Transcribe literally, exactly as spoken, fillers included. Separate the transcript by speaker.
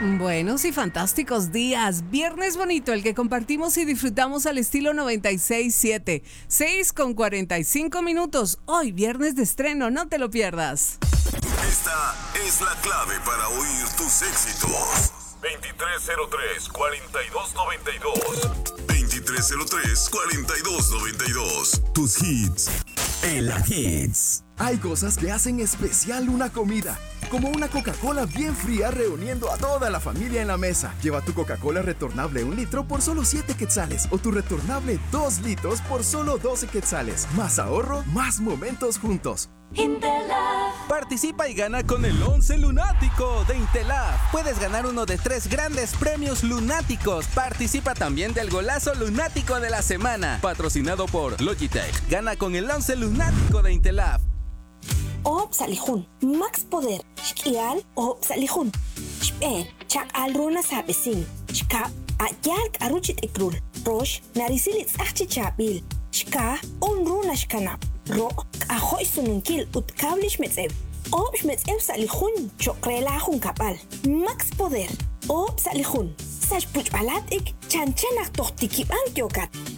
Speaker 1: Buenos y fantásticos días. Viernes bonito, el que compartimos y disfrutamos al estilo noventa y seis siete. seis con cuarenta y cinco minutos. Hoy, viernes de estreno, no te lo pierdas.
Speaker 2: Esta es la clave para oír tus éxitos. veintitrés cero tres, cuarenta y dos noventa y dos. veintitrés cero tres, cuarenta y dos noventa y dos. Tus hits. En la Hits.
Speaker 3: Hay cosas que hacen especial una comida, como una Coca-Cola bien fría reuniendo a toda la familia en la mesa. Lleva tu Coca-Cola retornable un litro por solo siete quetzales o tu retornable dos litros por solo doce quetzales. Más ahorro, más momentos juntos.
Speaker 4: Intelab. Participa y gana con el once lunático de Intelab. Puedes ganar uno de tres grandes premios lunáticos. Participa también del golazo lunático de la semana, patrocinado por Logitech. Gana con el once lunático de Intelab.
Speaker 5: Op salihun, Max Poder, Shkial, Op salihun. Shpe, Chak al runa sabesin. Shka, Ayalk aruchit ikrul. Rosh, narisilit sachi chabil. Shka, un runa shkanap. Ro, ahoy sununkil ut kablish metzev. Op shmetzev salihun, chokrelahun kapal. Max Poder, Op salihun. Sash puch alatik, chanchanak tohtikip antiokat.